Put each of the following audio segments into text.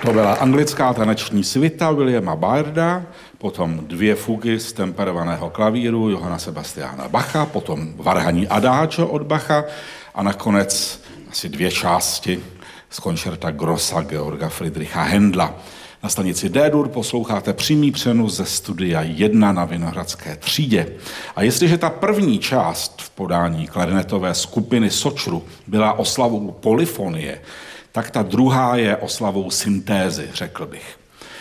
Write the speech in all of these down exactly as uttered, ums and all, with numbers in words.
To byla anglická taneční svita Williama Byrda, potom dvě fugy z temperovaného klavíru Johanna Sebastiana Bacha, potom varhaní adagio od Bacha a nakonec asi dvě části z koncerta Grossa Georga Friedricha Händla. Na stanici D-dur posloucháte přímý přenos ze studia jedna na Vinohradské třídě. A jestliže ta první část v podání klarinetové skupiny Sočru byla oslavou polyfonie, tak ta druhá je oslavou syntézy, řekl bych.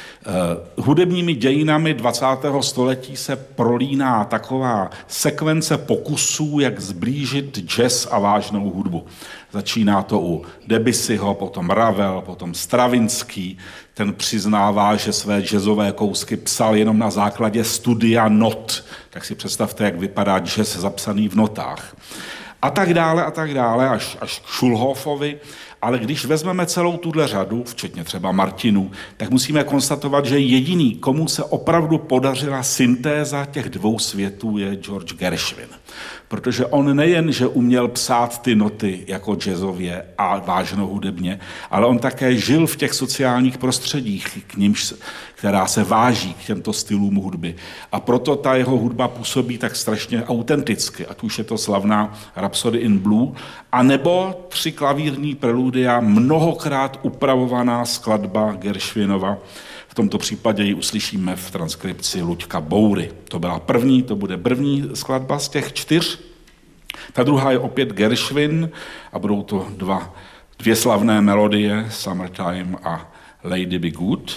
Uh, hudebními dějinami dvacátého století se prolíná taková sekvence pokusů, jak zblížit jazz a vážnou hudbu. Začíná to u Debussyho, potom Ravel, potom Stravinský. Ten přiznává, že své jazzové kousky psal jenom na základě studia not. Tak si představte, jak vypadá jazz zapsaný v notách. A tak dále, a tak dále, až, až k Schulhofovi. Ale když vezmeme celou tuhle řadu, včetně třeba Martinů, tak musíme konstatovat, že jediný, komu se opravdu podařila syntéza těch dvou světů, je George Gershwin. Protože on nejen, že uměl psát ty noty jako jazzově a vážno hudebně, ale on také žil v těch sociálních prostředích, k nímž, která se váží k těmto stylům hudby. A proto ta jeho hudba působí tak strašně autenticky, ať už je to slavná Rhapsody in Blue, anebo tři klavírní preludia, mnohokrát upravovaná skladba Gershwinova. V tomto případě ji uslyšíme v transkripci Luďka Boury. To byla první, to bude první skladba z těch čtyř. Ta druhá je opět Gershwin a budou to dva, dvě slavné melodie, Summertime a Lady Be Good.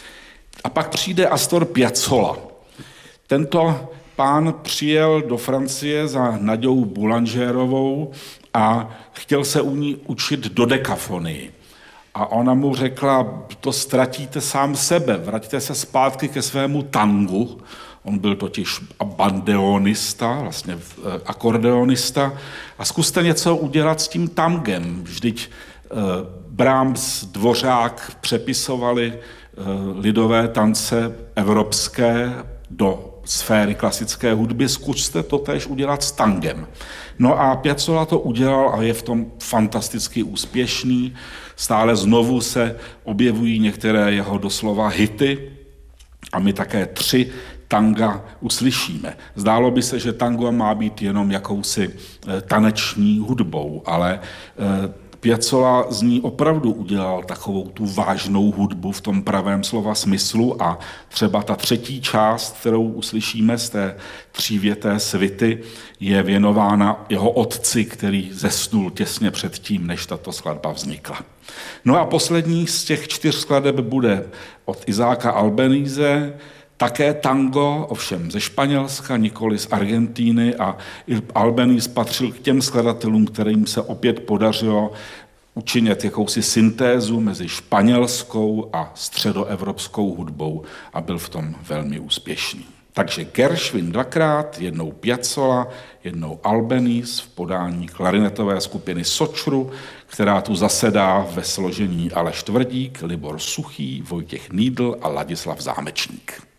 A pak přijde Astor Piazzolla. Tento pán přijel do Francie za Naďou Boulangerovou a chtěl se u ní učit dodekafonii. A ona mu řekla, to ztratíte sám sebe, vraťte se zpátky ke svému tangu. On byl totiž bandeonista, vlastně akordeonista, a zkuste něco udělat s tím tangem. Vždyť eh, Brahms, Dvořák přepisovali eh, lidové tance evropské do sféry klasické hudby, zkuste to též udělat s tangem. No a Piazzolla to udělal a je v tom fantasticky úspěšný. Stále znovu se objevují některé jeho doslova hity a my také tři tanga uslyšíme. Zdálo by se, že tango má být jenom jakousi taneční hudbou, ale Piazzolla z ní opravdu udělal takovou tu vážnou hudbu v tom pravém slova smyslu a třeba ta třetí část, kterou uslyšíme z té třívěté svity, je věnována jeho otci, který zesnul těsně předtím, než tato skladba vznikla. No a poslední z těch čtyř skladeb bude od Izáka Albanese, také tango, ovšem ze Španělska, nikoli z Argentíny, a Albanese patřil k těm skladatelům, kterým se opět podařilo učinit jakousi syntézu mezi španělskou a středoevropskou hudbou a byl v tom velmi úspěšný. Takže Gershwin dvakrát, jednou Piazzolla, jednou Albanese v podání klarinetové skupiny Sočru, která tu zasedá ve složení Aleš Tvrdík, Libor Suchý, Vojtěch Nýdl a Ladislav Zámečník.